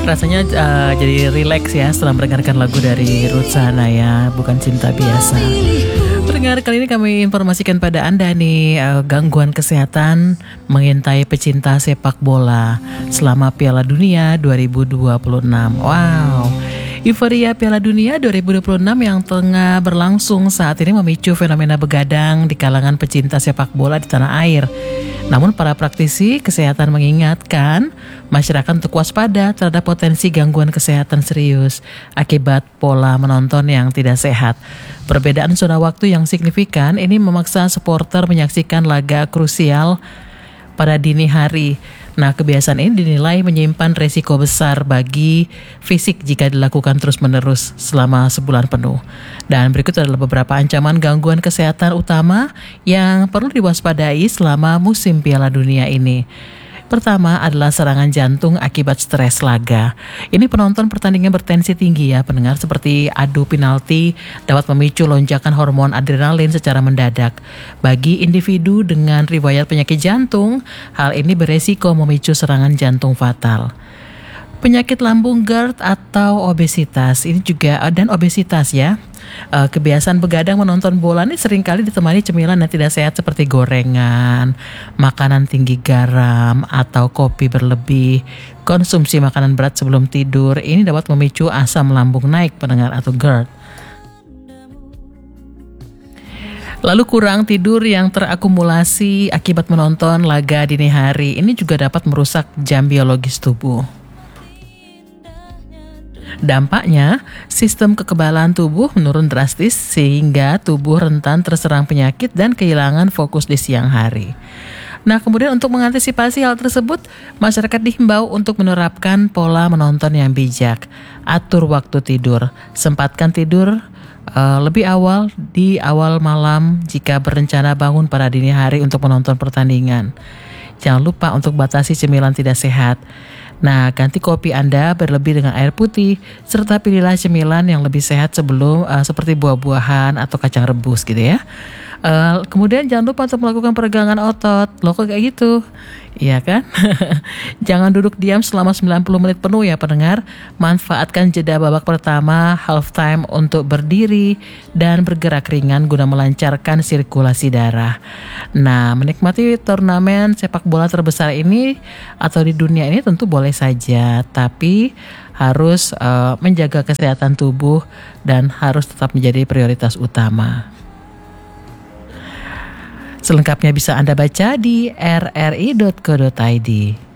Rasanya jadi rileks ya setelah mendengarkan lagu dari Ruth Sahanaya, Bukan Cinta Biasa. Pendengar, kali ini kami informasikan pada Anda nih, gangguan kesehatan mengintai pecinta sepak bola selama Piala Dunia 2026. Wow. Euforia Piala Dunia 2026 yang tengah berlangsung saat ini memicu fenomena begadang di kalangan pecinta sepak bola di tanah air. Namun para praktisi kesehatan mengingatkan masyarakat untuk waspada terhadap potensi gangguan kesehatan serius akibat pola menonton yang tidak sehat. Perbedaan zona waktu yang signifikan ini memaksa supporter menyaksikan laga krusial pada dini hari. Nah, kebiasaan ini dinilai menyimpan resiko besar bagi fisik jika dilakukan terus-menerus selama sebulan penuh. Dan berikut adalah beberapa ancaman gangguan kesehatan utama yang perlu diwaspadai selama musim Piala Dunia ini. Pertama adalah serangan jantung akibat stres laga. Ini penonton pertandingan bertensi tinggi ya pendengar, seperti adu penalti dapat memicu lonjakan hormon adrenalin secara mendadak. Bagi individu dengan riwayat penyakit jantung, hal ini beresiko memicu serangan jantung fatal. Penyakit lambung GERD atau obesitas, ini juga dan obesitas ya. Kebiasaan begadang menonton bola ini seringkali ditemani cemilan yang tidak sehat seperti gorengan, makanan tinggi garam, atau kopi berlebih. Konsumsi makanan berat sebelum tidur ini dapat memicu asam lambung naik pendengar atau GERD. Lalu kurang tidur yang terakumulasi akibat menonton laga dini hari ini juga dapat merusak jam biologis tubuh. Dampaknya, sistem kekebalan tubuh menurun drastis sehingga tubuh rentan terserang penyakit dan kehilangan fokus di siang hari. Nah, kemudian untuk mengantisipasi hal tersebut, masyarakat dihimbau untuk menerapkan pola menonton yang bijak. Atur waktu tidur, sempatkan tidur lebih awal di awal malam jika berencana bangun pada dini hari untuk menonton pertandingan. Jangan lupa untuk batasi cemilan tidak sehat. Nah, ganti kopi Anda berlebih dengan air putih, serta pilihlah cemilan yang lebih sehat sebelum seperti buah-buahan atau kacang rebus gitu ya. Kemudian jangan lupa untuk melakukan peregangan otot. Loh kok kayak gitu? Iya kan? Jangan duduk diam selama 90 menit penuh ya pendengar. Manfaatkan jeda babak pertama, half time untuk berdiri dan bergerak ringan guna melancarkan sirkulasi darah. Nah, menikmati turnamen sepak bola terbesar ini atau di dunia ini tentu boleh saja, tapi harus menjaga kesehatan tubuh dan harus tetap menjadi prioritas utama. Selengkapnya bisa Anda baca di rri.co.id.